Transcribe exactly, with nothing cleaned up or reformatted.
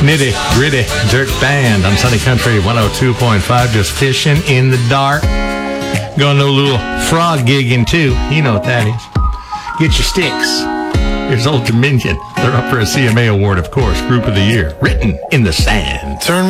Nitty Gritty Dirt Band on Sunny Country one oh two point five, just fishing in the dark. Going to a little frog gigging too. You know what that is. Get your sticks. Here's Old Dominion. They're up for a C M A award, of course. Group of the Year. Written in the Sand. Turn